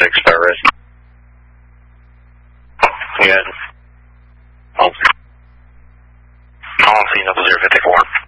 056, Star Res. Good. I'll see you, 054.